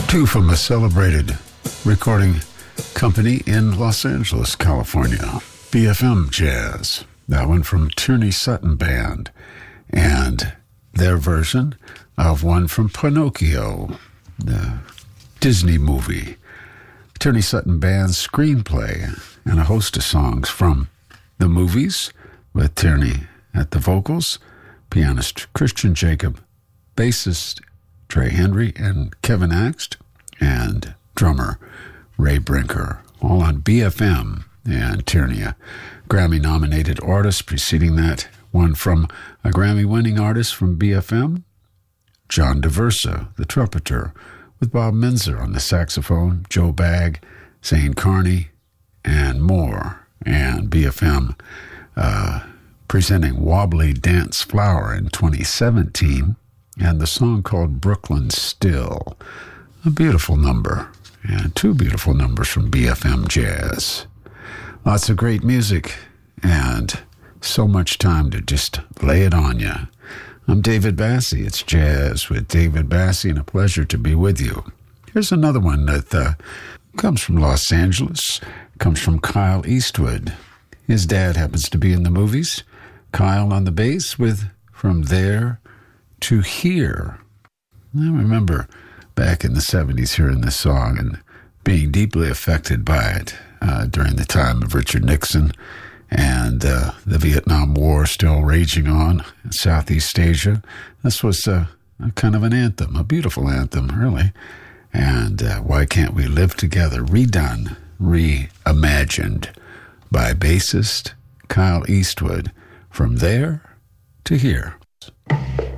Two from a celebrated recording company in Los Angeles, California, BFM Jazz. That one from Tierney Sutton Band, and their version of one from Pinocchio, the Disney movie. Tierney Sutton Band's screenplay and a host of songs from the movies, with Tierney at the vocals, pianist Christian Jacob, bassist Trey Henry and Kevin Axt, and drummer Ray Brinker, all on BFM. And Tierney, a Grammy-nominated artist. Preceding that, one from a Grammy-winning artist from BFM, John DeVersa, the trumpeter, with Bob Menzer on the saxophone, Joe Bagg, Zane Carney, and more. And BFM presenting Wobbly Dance Flower in 2017, and the song called Brooklyn Still. A beautiful number, and two beautiful numbers from BFM Jazz. Lots of great music, and so much time to just lay it on you. I'm David Bassie. It's Jazz with David Bassie, and a pleasure to be with you. Here's another one that comes from Los Angeles, comes from Kyle Eastwood. His dad happens to be in the movies. Kyle on the bass with From There to Here. I remember back in the 70s hearing this song and being deeply affected by it during the time of Richard Nixon and the Vietnam War still raging on in Southeast Asia. This was a kind of an anthem, a beautiful anthem, really. And Why Can't We Live Together, redone, reimagined by bassist Kyle Eastwood, From There to Here.